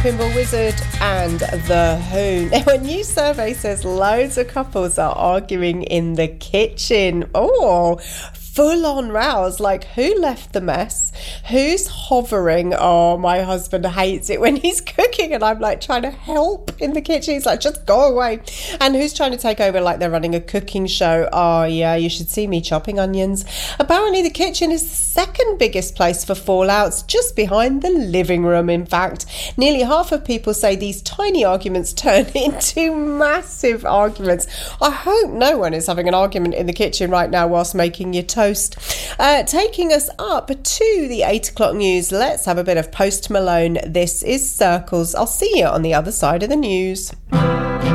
Pinball Wizard and The Who. Now, a new survey says loads of couples are arguing in the kitchen. Oh, full-on rows, like who left the mess, who's hovering. Oh, my husband hates it when he's cooking and I'm like trying to help in the kitchen. He's like, just go away. And who's trying to take over like they're running a cooking show. Oh yeah, you should see me chopping onions. Apparently the kitchen is the second biggest place for fallouts, just behind the living room. In fact, nearly half of people say these tiny arguments turn into massive arguments. I hope no one is having an argument in the kitchen right now whilst making your toast. Taking us up to the 8 o'clock news, let's have a bit of Post Malone. This is Circles. I'll see you on the other side of the news.